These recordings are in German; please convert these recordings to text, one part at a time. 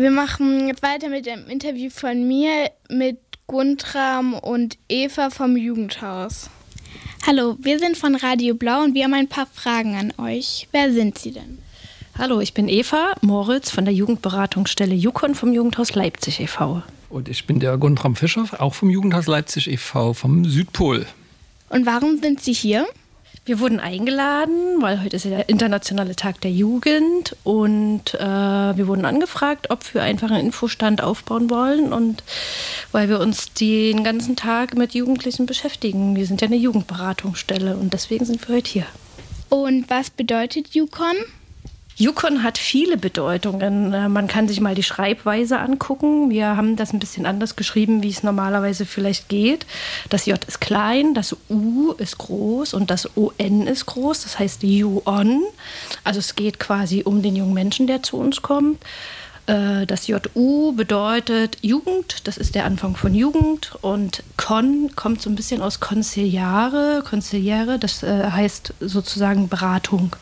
Wir machen jetzt weiter mit dem Interview von mir mit Guntram und Eva vom Jugendhaus. Hallo, wir sind von Radio Blau und wir haben ein paar Fragen an euch. Wer sind Sie denn? Hallo, ich bin Eva Moritz von der Jugendberatungsstelle JUKON vom Jugendhaus Leipzig e.V. Und ich bin der Guntram Fischer, auch vom Jugendhaus Leipzig e.V. vom Südpol. Und warum sind Sie hier? Wir wurden eingeladen, weil heute ist ja der internationale Tag der Jugend und wir wurden angefragt, ob wir einfach einen Infostand aufbauen wollen und weil wir uns den ganzen Tag mit Jugendlichen beschäftigen. Wir sind ja eine Jugendberatungsstelle und deswegen sind wir heute hier. Und was bedeutet JUKON? JUKON hat viele Bedeutungen. Man kann sich mal die Schreibweise angucken. Wir haben das ein bisschen anders geschrieben, wie es normalerweise vielleicht geht. Das J ist klein, das U ist groß und das ON ist groß. Das heißt JUON. Also es geht quasi um den jungen Menschen, der zu uns kommt. Das JU bedeutet Jugend, das ist der Anfang von Jugend. Und Con kommt so ein bisschen aus Consigliere, das heißt sozusagen Beratung.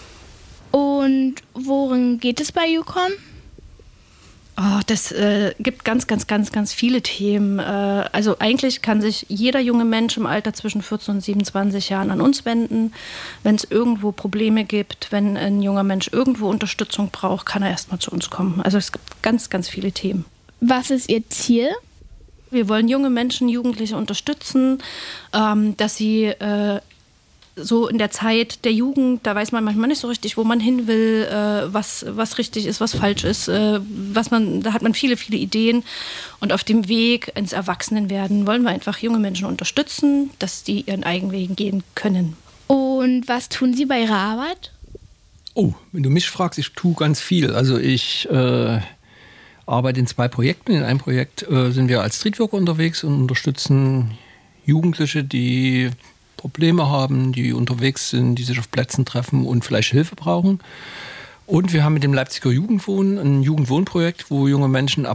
Und worin geht es bei JUKON? Oh, das gibt ganz viele Themen. Also eigentlich kann sich jeder junge Mensch im Alter zwischen 14 und 27 Jahren an uns wenden. Wenn es irgendwo Probleme gibt, wenn ein junger Mensch irgendwo Unterstützung braucht, kann er erstmal zu uns kommen. Also es gibt ganz viele Themen. Was ist Ihr Ziel? Wir wollen junge Menschen, Jugendliche unterstützen, dass sie so in der Zeit der Jugend, da weiß man manchmal nicht so richtig, wo man hin will, was richtig ist, was falsch ist, da hat man viele Ideen. Und auf dem Weg ins Erwachsenenwerden wollen wir einfach junge Menschen unterstützen, dass die ihren eigenen gehen können. Und was tun Sie bei Ihrer Arbeit? Oh, wenn du mich fragst, ich tue ganz viel. Also ich arbeite in 2 Projekten. In einem Projekt sind wir als Streetworker unterwegs und unterstützen Jugendliche, die Probleme haben, die unterwegs sind, die sich auf Plätzen treffen und vielleicht Hilfe brauchen. Und wir haben mit dem Leipziger Jugendwohnen ein Jugendwohnprojekt, wo junge Menschen ab